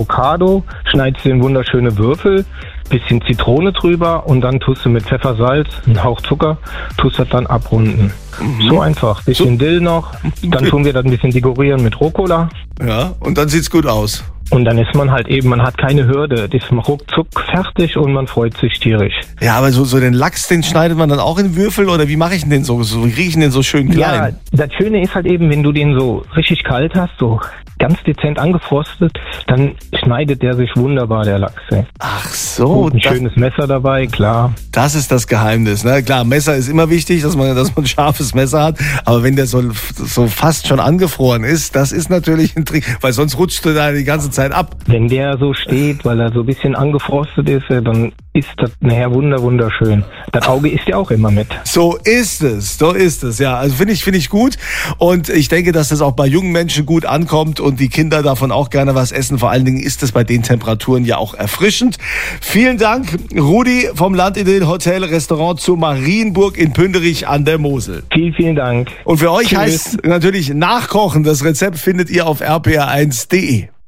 Avocado, schneidest du in wunderschöne Würfel, bisschen Zitrone drüber und dann tust du mit Pfeffer, Salz, einen Hauch Zucker, tust das dann abrunden. So einfach. Bisschen Dill noch, dann tun wir das ein bisschen dekorieren mit Rucola. Ja, und dann sieht's gut aus. Und dann ist man halt eben, man hat keine Hürde. Das ist ruckzuck fertig und man freut sich tierisch. Ja, aber so den Lachs, den schneidet man dann auch in Würfel oder wie mache ich denn den so? Wie kriege ich den so schön klein? Ja, das Schöne ist halt eben, wenn du den so richtig kalt hast, so ganz dezent angefrostet, dann schneidet der sich wunderbar, der Lachs. Ey. Ach so. Und ein schönes Messer dabei, klar. Das ist das Geheimnis, ne? Klar, Messer ist immer wichtig, dass man ein scharfes Messer hat, aber wenn der so fast schon angefroren ist, das ist natürlich ein Trick, weil sonst rutscht er da die ganze Zeit ab. Wenn der so steht, weil er so ein bisschen angefrostet ist, dann ist das nachher wunderschön. Das Auge isst ja auch immer mit. So ist es, ja. Also finde ich gut und ich denke, dass das auch bei jungen Menschen gut ankommt und die Kinder davon auch gerne was essen. Vor allen Dingen ist es bei den Temperaturen ja auch erfrischend. Vielen Dank, Rudi vom Landidyll Hotel Restaurant zu Marienburg in Pünderich an der Mosel. Vielen Dank. Und für euch heißt natürlich nachkochen. Das Rezept findet ihr auf rpr1.de.